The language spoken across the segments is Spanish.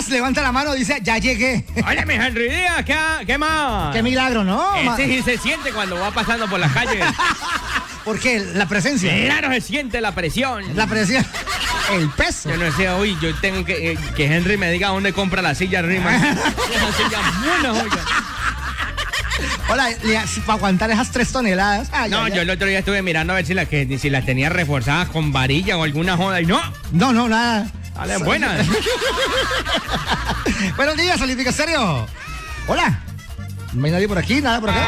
más levanta la mano, dice, ya llegué. Oye, mi Henry Díaz, ¿qué más? Qué milagro, ¿no? Sí se siente cuando va pasando por las calles. ¿Por qué? La presencia. Claro, se siente la presión. La presión. El peso. Yo no sé, hoy yo tengo que Henry me diga dónde compra la silla Rima. Esa silla buena, oiga. Hola, para aguantar esas 3 toneladas. No, yo el otro día estuve mirando a ver si las tenía reforzadas con varilla o alguna joda y no. No, nada. Vale, buenas. Buenos días, Olímpica Estéreo. Hola. ¿No hay nadie por aquí? ¿Nada por acá?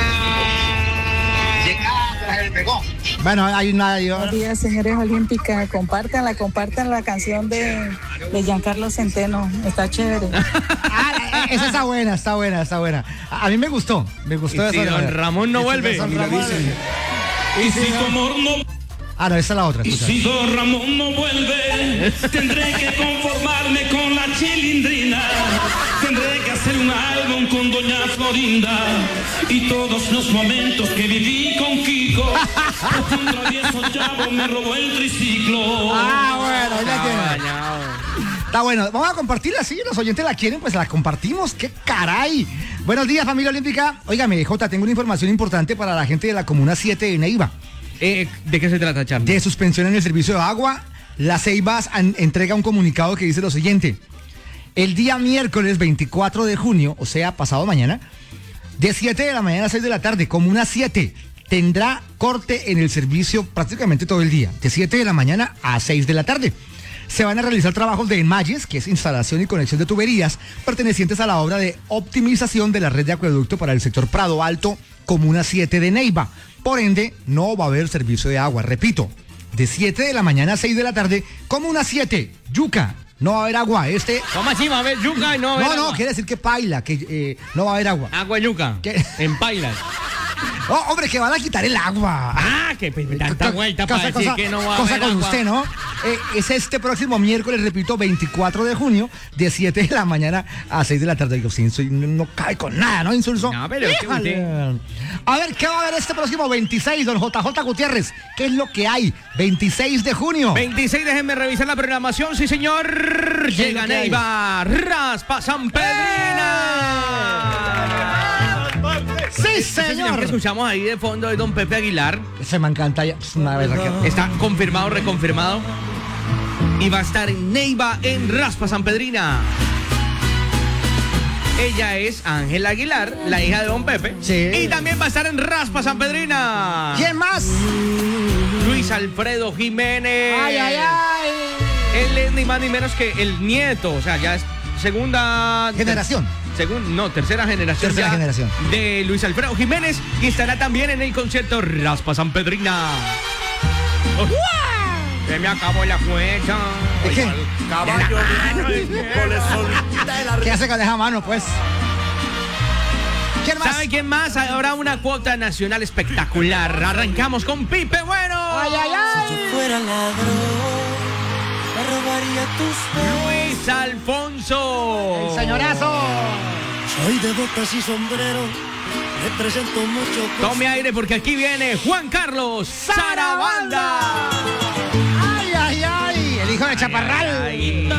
Bueno, hay nadie. Buenos días, señores Olímpica. Compartan la canción de Giancarlo Centeno. Está chévere. Esa está buena. A mí me gustó y si don Ramón no vuelve. Y si tu amor no... no, esa es la otra. Y si don Ramón no vuelve, tendré que conformarme con la chilindrina. Tendré que hacer un álbum con doña Florinda y todos los momentos que viví con Kiko. Un travieso chavo me robó el triciclo. Bueno, ya tiene. Está bueno, vamos a compartirla, sí, los oyentes la quieren, pues la compartimos, qué caray. Buenos días, familia olímpica. Óigame, Jota, tengo una información importante para la gente de la Comuna 7 de Neiva. ¿De qué se trata, Charlie? De suspensión en el servicio de agua. La Ceibas entrega un comunicado que dice lo siguiente. El día miércoles 24 de junio, o sea, pasado mañana, de 7 de la mañana a 6 de la tarde, Comuna 7, tendrá corte en el servicio prácticamente todo el día, de 7 de la mañana a 6 de la tarde. Se van a realizar trabajos de enmalles, que es instalación y conexión de tuberías, pertenecientes a la obra de optimización de la red de acueducto para el sector Prado Alto, Comuna 7 de Neiva. Por ende, no va a haber servicio de agua. Repito, de 7 de la mañana a 6 de la tarde, Comuna 7, Yuca. No va a haber agua. ¿Cómo así va a haber yuca y no va a haber agua? No, quiere decir que paila, que no va a haber agua. Agua yuca. ¿Qué? En pailas. Oh, hombre, que van a quitar el agua. Que tanta vuelta para decir que no va a haber agua. Cosa con usted, ¿no? Es este próximo miércoles, repito, 24 de junio, de 7 de la mañana a 6 de la tarde. Digo, no cae con nada, ¿no, Insulso? No, pero A ver, ¿qué va a haber este próximo 26, don JJ Gutiérrez? ¿Qué es lo que hay? 26 de junio. 26, déjenme revisar la programación, sí, señor. Llega Neiva, Raspa San Pedrina. Sí, señor. Que escuchamos ahí de fondo de don Pepe Aguilar. Se me encanta ya. Una vez aquí. Está confirmado, reconfirmado. Y va a estar en Neiva, en Raspa San Pedrina. Ella es Ángela Aguilar, la hija de don Pepe. Sí. Y también va a estar en Raspa San Pedrina. ¿Quién más? Luis Alfredo Jiménez. Ay. Él es ni más ni menos que el nieto, o sea, ya es segunda generación. Tercera generación. Tercera generación. De Luis Alfredo Jiménez y estará también en el concierto Raspa San Pedrina. Se me acabó la cuenta. ¿De qué? Caballo ¿Qué hace con esa mano, pues? ¿Quién más? ¿Sabe quién más? Habrá una cuota nacional espectacular. Arrancamos con Pipe Bueno. Ay. Si yo fuera ladrón, me robaría tus besos. Luis Alfonso. El señorazo. Soy de botas y sombrero, represento mucho. Tome aire porque aquí viene Juan Carlos Sarabanda. Ay. El hijo de Chaparral. Ay.